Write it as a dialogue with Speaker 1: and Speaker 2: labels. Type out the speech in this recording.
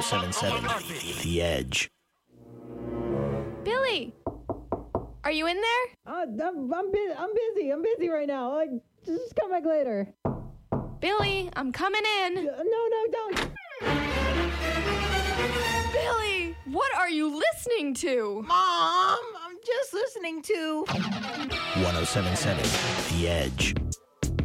Speaker 1: 1077 The Edge.
Speaker 2: Billy! Are you in there?
Speaker 3: I'm busy right now. Just come back later.
Speaker 2: Billy, I'm coming in.
Speaker 3: No, don't.
Speaker 2: Billy, what are you listening to?
Speaker 4: Mom, I'm just listening to
Speaker 1: 1077 The Edge.